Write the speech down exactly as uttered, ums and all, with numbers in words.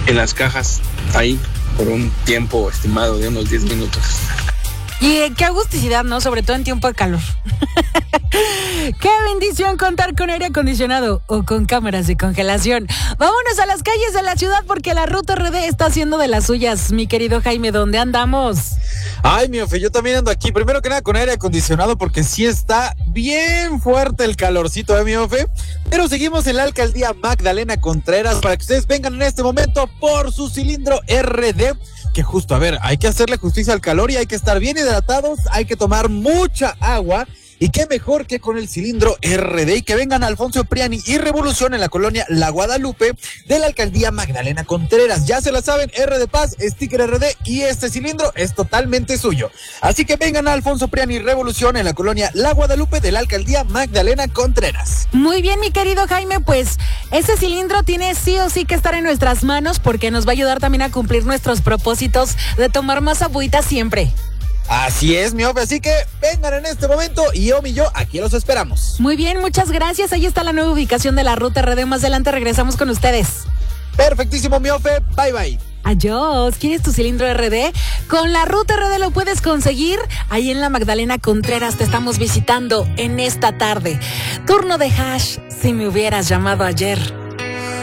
en las cajas, ahí, por un tiempo estimado de unos diez minutos. Y eh, qué agusticidad, ¿no? Sobre todo en tiempo de calor. Qué bendición contar con aire acondicionado o con cámaras de congelación. Vámonos a las calles de la ciudad porque la Ruta R D está haciendo de las suyas. Mi querido Jaime, ¿dónde andamos? Ay, mi Ofe, yo también ando aquí. Primero que nada con aire acondicionado porque sí está bien fuerte el calorcito, ¿eh, mi Ofe? Pero seguimos en la alcaldía Magdalena Contreras para que ustedes vengan en este momento por su cilindro R D. Que justo, a ver, hay que hacerle justicia al calor y hay que estar bien hidratados, hay que tomar mucha agua. Y qué mejor que con el cilindro R D y que vengan a Alfonso Priani y Revolución en la colonia La Guadalupe de la alcaldía Magdalena Contreras. Ya se la saben, R de Paz, sticker R D y este cilindro es totalmente suyo. Así que vengan a Alfonso Priani y Revolución en la colonia La Guadalupe de la alcaldía Magdalena Contreras. Muy bien, mi querido Jaime, pues ese cilindro tiene sí o sí que estar en nuestras manos porque nos va a ayudar también a cumplir nuestros propósitos de tomar más agüita siempre. Así es, mi Ofe, así que vengan en este momento y yo y yo aquí los esperamos. Muy bien, muchas gracias. Ahí está la nueva ubicación de la Ruta R D. Más adelante regresamos con ustedes. Perfectísimo, mi Ofe. Bye, bye. Adiós. ¿Quieres tu cilindro R D? Con la Ruta R D lo puedes conseguir. Ahí en la Magdalena Contreras te estamos visitando en esta tarde. Turno de hash, si me hubieras llamado ayer.